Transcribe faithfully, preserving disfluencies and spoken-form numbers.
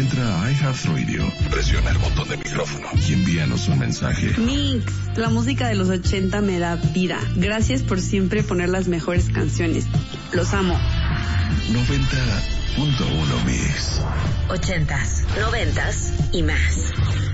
Entra a iHeartRadio, presiona el botón de micrófono y envíanos un mensaje. Mix, la música de los ochenta me da vida. Gracias por siempre poner las mejores canciones. Los amo. noventa punto uno Mix. Ochentas, noventas y más.